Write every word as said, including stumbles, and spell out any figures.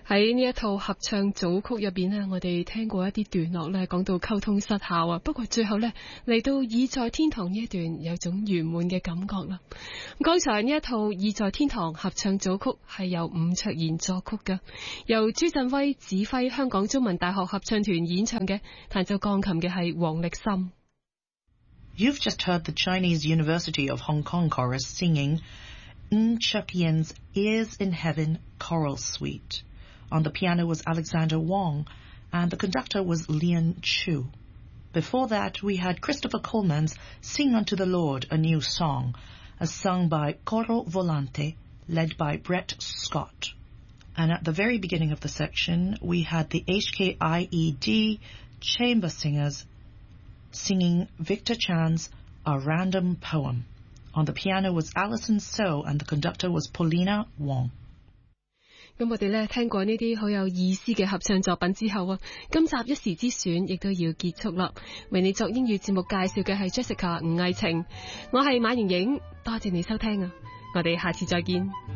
喺呢一套合唱組曲入邊呢，我哋聽過一啲段落咧，講到溝通失效啊。不過最後呢，嚟到已在天堂呢一段，有種圓滿嘅感覺啦。剛才呢一套已在天堂合唱組曲係由伍卓賢作曲嘅，由朱振威指揮香港中文大學合唱團演唱嘅，彈奏鋼琴嘅係黃力森。 You've just heard the Chinese University of Hong Kong chorus singing Ng Chuk Yin's Ears in Heaven Choral Suite. On the piano was Alexander Wong, and the conductor was Lian Chu. Before that, we had Christopher Coleman's Sing Unto the Lord, a New Song, as sung by Coro Volante, led by Brett Scott. And at the very beginning of the section, we had the H K I E D chamber singers singing Victor Chan's A Random Poem. On the piano was Alison So, and the conductor was Paulina Wong. 咁我哋咧聽過呢啲好有意思嘅合唱作品之後啊，今集一時之選亦都要結束啦。為你作英語節目介紹嘅係 Jessica 吳藝晴，我係馬盈盈，多謝你收聽啊，我哋下次再見。